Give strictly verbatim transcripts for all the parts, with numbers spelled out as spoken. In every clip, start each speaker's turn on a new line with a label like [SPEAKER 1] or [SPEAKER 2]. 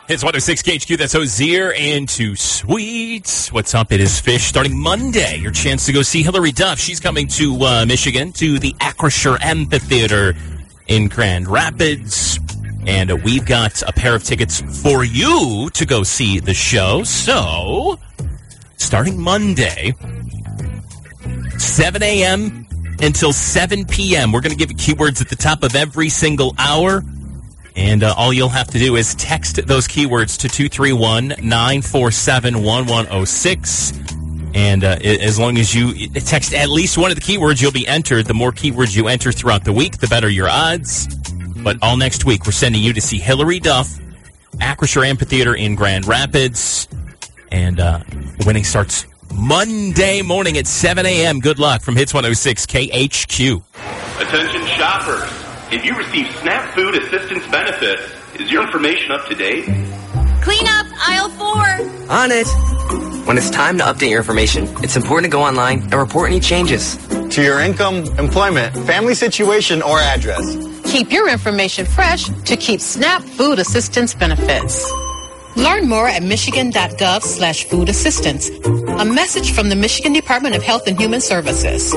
[SPEAKER 1] It's one oh six K H Q. That's Ozier and Too Sweet. What's up? It is Fish. Starting Monday, your chance to go see Hillary Duff. She's coming to uh, Michigan, to the Acrisure Amphitheater in Grand Rapids. And uh, we've got a pair of tickets for you to go see the show. So, starting Monday, seven a.m. until seven p.m., we're going to give you keywords at the top of every single hour. And uh, all you'll have to do is text those keywords to two three one, nine four seven, one one zero six. And uh, as long as you text at least one of the keywords, you'll be entered. The more keywords you enter throughout the week, the better your odds. But all next week, we're sending you to see Hillary Duff, Acrisure Amphitheater in Grand Rapids. And uh, winning starts Monday morning at seven a.m. Good luck from Hits one oh six K H Q.
[SPEAKER 2] Attention shoppers. If you receive SNAP Food Assistance benefits, is your information up to date?
[SPEAKER 3] Clean up aisle four.
[SPEAKER 4] On it. When it's time to update your information, it's important to go online and report any changes
[SPEAKER 5] to your income, employment, family situation, or address.
[SPEAKER 6] Keep your information fresh to keep SNAP Food Assistance benefits. Learn more at michigan.gov slash food assistance. A message from the Michigan Department of Health and Human Services.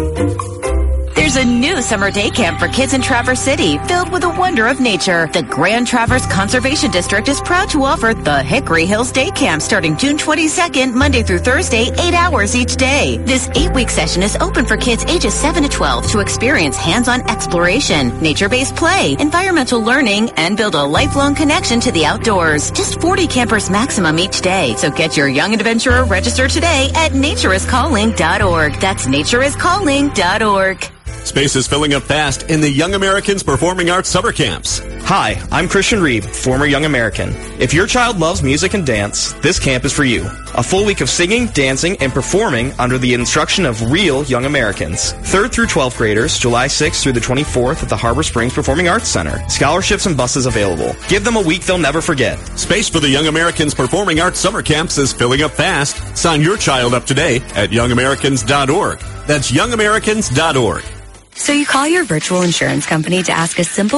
[SPEAKER 3] There's a new summer day camp for kids in Traverse City, filled with the wonder of nature. The Grand Traverse Conservation District is proud to offer the Hickory Hills Day Camp starting June twenty-second, Monday through Thursday, eight hours each day. This eight-week session is open for kids ages seven to twelve to experience hands-on exploration, nature-based play, environmental learning, and build a lifelong connection to the outdoors. Just forty campers maximum each day, so get your young adventurer registered today at nature is calling dot org. That's nature is calling dot org.
[SPEAKER 7] Space is filling up fast in the Young Americans Performing Arts Summer Camps.
[SPEAKER 8] Hi, I'm Christian Reeb, former Young American. If your child loves music and dance, this camp is for you. A full week of singing, dancing, and performing under the instruction of real Young Americans. third through twelfth graders, July sixth through the twenty-fourth at the Harbor Springs Performing Arts Center. Scholarships and buses available. Give them a week they'll never forget.
[SPEAKER 7] Space for the Young Americans Performing Arts Summer Camps is filling up fast. Sign your child up today at young americans dot org. That's young americans dot org.
[SPEAKER 9] So you call your virtual insurance company to ask a simple